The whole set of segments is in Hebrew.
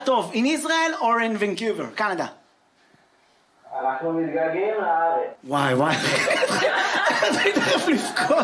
טוב, in Israel or in Vancouver, קנדה? אנחנו מתגעגעים לארץ. וואי וואי, אני תכף לבכות.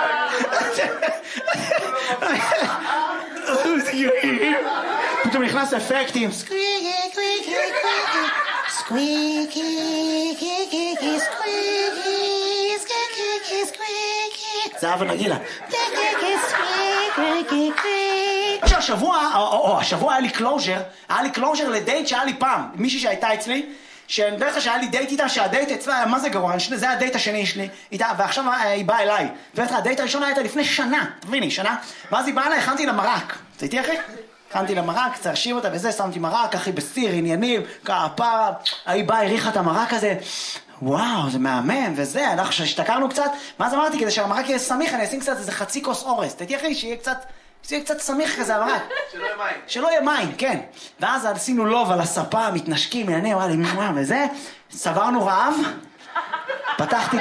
פתאום נכנס אפקטים. סקוויקי, קוויקי, קוויקי. סקוויקי, קוויקי, סקוויקי. סקוויקי, סקוויקי. זה אבא נגילה. סקוויקי, סקוויקי, קוויקי. השבוע היה לי קלוז'ר לדייט שהיה לי פעם. מישהי שהייתה אצלי. שאני בדרך כלל שהיה לי דייט איתה, שהדייט אצלה היה מה זה גרוע, זה היה הדייט השני שלי איתה, ועכשיו היא באה אליי. ובטח, הדייט הראשון היה איתה לפני שנה, תביני, שנה, ואז היא באה אליי, הכנתי לה מרק. צייתי אחי? הכנתי לה מרק, צרשים אותה וזה, שמתי מרק, אחי בסיר, עניינים, כפה, היא באה, הריחה את המרק הזה, וואו, זה מהמם, וזה, אנחנו שהשתכרנו קצת, ואז אמרתי, כדי שהמרק יהיה סמיך, אני אשים קצת איזה חצי כוס אורז, צייתי אחי, שיהיה קצת סמיך כזה המרק. שלא יהיה מים. שלא יהיה מים, כן. ואז עשינו לוב על הספה, מתנשקים, עניינים, וזה, סברנו רעב, פתחתי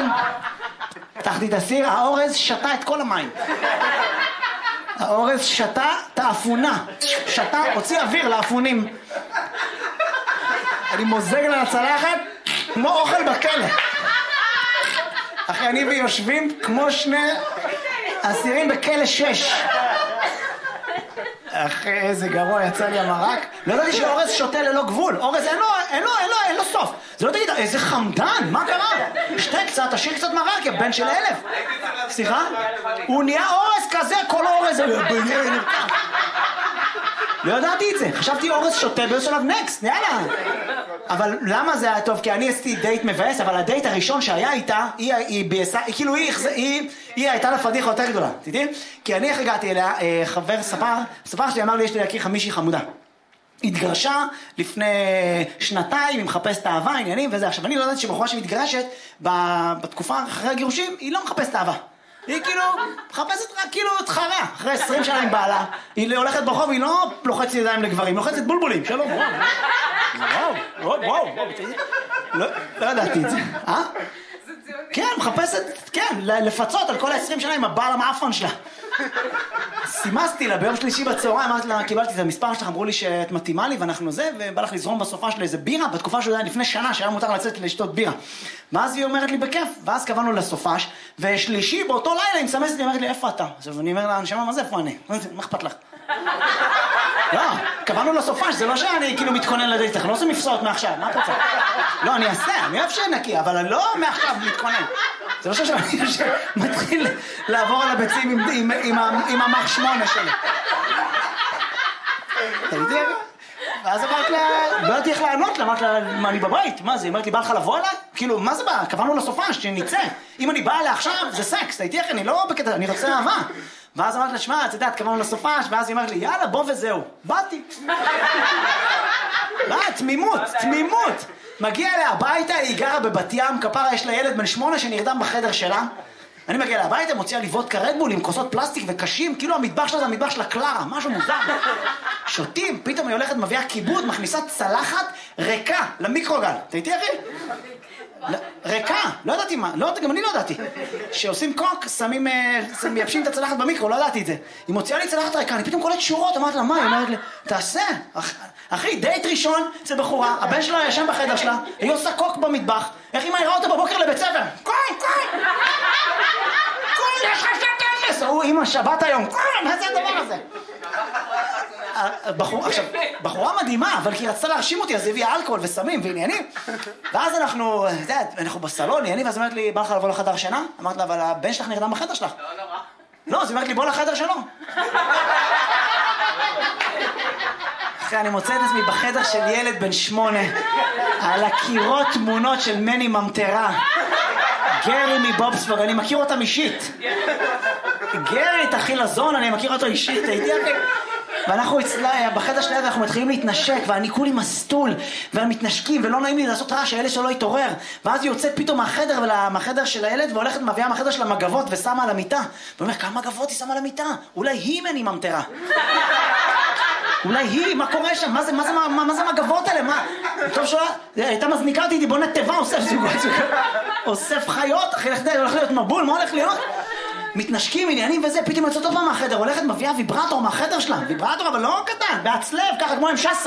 את הסיר, האורז שתה את כל המים. האורז שתה את האפונה, הוציא אוויר לאפונים. אני מוזג לה לצלחת, כמו אוכל בכלא. אחי, אני ויושבים כמו שני אסירים בכלא 6. אחי, איזה גרוע יצא לי המרק. לא ידעתי שאורז שותה ללא גבול. אורז אין לו סוף. זה לא תגיד, איזה חמדן, מה קרה? שתה קצת, תשאיר קצת מרק, יא בן של 1000. סליחה? הוא נהיה אורז כזה, כל אורז. לא ידעתי את זה. חשבתי אורז שותה ויוצא עליו נקסט, יאללה. אבל למה זה היה טוב? כי אני עשיתי דייט מבאס, אבל הדייט הראשון שהיה איתה, היא הייתה לה פדיחה יותר גדולה, תדעי? כי אני איך הגעתי אליה, חבר ספר שלי אמר לי, יש לי להכיר מישהי חמודה. התגרשה לפני שנתיים, היא מחפשת אהבה, עניינים וזה. עכשיו, אני לא יודעת שבחורה שמתגרשת, בתקופה אחרי הגירושים, היא לא מחפשת אהבה. היא כאילו מחפשת רק כאילו את חרה, אחרי 20 שנה עם בעלה. היא הולכת ברחוב, היא לא לוחצת ידיים לגברים, היא לוחצת בולבולים. שלום, וואו, לא ידעתי את זה. כן, מחפשת, כן, לפצות על כל ה-20 שנה עם הבעל המאפן שלה. סימסתי לה ביום שלישי בצהריים, אמרתי לה, קיבלתי את המספר שלך, אמרו לי שאת מתאימה לי ואנחנו זה, ובא לך לזרום בסופה שלה איזה בירה, בתקופה שהוא היה לפני שנה שהיה מותר לצאת לשתות בירה. ואז היא אומרת לי בכיף, ואז קבענו לסופש, ושלישי באותו לילה היא מסמסת לי, היא אומרת לי, איפה אתה? אז אני אומר לה, נשמה, מה זה, איפה אני? מה אכפת לך? לא, קבענו לסופש, זה לא שאני כאילו מתכונן לדייט, אנחנו לא עושים מפסעות מעכשיו, מה את רוצה? לא, אני אעשה, אני אוהב שנקי, אבל אני לא מעכשיו מתכונן. זה לא שאני מתחיל לעבור על הביצים עם המח 8 שלי. אתה יודע? ואז אמרת לה, לא יודעת איך לענות לה, אמרת לה, מה אני בבית? מה זה? היא אמרת לי, בא לך לבוא אליי? כאילו, מה זה בא? קבענו לסופש, שנצא. אם אני באה אליה עכשיו, זה סקס, הייתי איך, אני לא בקטע, אני רוצה אהבה. ואז אמרת לה, שמע, את יודעת, קבענו לסופש, ואז היא אמרת לי, יאללה, בוא וזהו. באתי. תמימות. מגיע אליה הביתה, היא גרה בבת ים, כפרה יש לה ילד בן 8 שנרדם בחדר שלה. אני מגיע אליה הביתה, מוציאה לי וודקה רדבול עם כוסות פלסטיק וקשים, כאילו המטבח שלה זה המטבח של הקלרה, משהו מוזר. שותים, פתאום היא הולכת, מביאה כיבוד, מכניסה צלחת ריקה למיקרוגל. אתה איתי אחי? ריקה, לא ידעתי מה, גם אני לא ידעתי. שעושים קוק, מייבשים את הצלחת במיקרו, לא ידעתי את זה. היא מוציאה לי צלחת ריקה, אני פתאום קולט שורות, אמרת לה, מה? היא אומרת לי, תעשה. אחי, דייט ראשון, זה בחורה, הבן שלה ישן בחדר שלה, היא עושה קוק במטבח, איך היא מהירה אותה בבוקר לבית ספר? קוי, יש לך שת אפס! הוא, אמא, שבת היום, מה זה הדבר הזה? עכשיו, בחורה מדהימה, אבל כי היא רצתה להרשים אותי, אז היא הביאה אלכוהול וסמים ועניינים. ואז אנחנו בסלון, עניינים, ואז אומרת לי, בא לך לבוא לחדר שינה? אמרת לה, אבל הבן שלך נרדם בחדר שלך. לא, אז היא אומרת לי, בוא לחדר שלו. אחרי, אני מוצא את עצמי בחדר של ילד בן 8, על הקירות תמונות של מני ממטרה. גרי מבובספוג, אני מכיר אותם אישית. גרי, תחי לזון, אני מכיר אותו אישית, הייתי אחי. ואנחנו אצלה, בחדר שליד אנחנו מתחילים להתנשק, ואני כולי מסטול, ומתנשקים, ולא נעים לי לעשות רעש, הילד שלא יתעורר. ואז היא יוצאת פתאום מהחדר של הילד, והולכת מביאה מהחדר של המגבות, ושמה על המיטה. ואומר, כמה מגבות היא שמה על המיטה? אולי היא מני ממטרה. אולי היא, מה קורה שם? מה זה מגבות האלה? מה? טוב שלה, הייתה מזניקה אותי, בונה טבע, אוסף זוגות, אוסף חיות, אחי, הולך להיות מבול, מה הולך להיות? מתנשקים עניינים וזה, פתאום יוצאת עוד פעם מהחדר, הולכת מביאה ויברטור מהחדר שלה, ויברטור אבל לא קטן, בהצלב, ככה כמו M16,